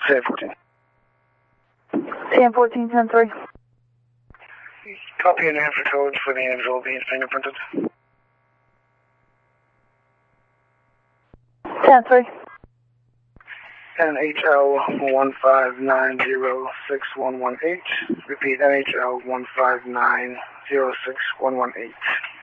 Say 14. 10-14, 10-3. Copy and answer codes for the individual being fingerprinted. 10-3. NHL159061118. Repeat, NHL159061118.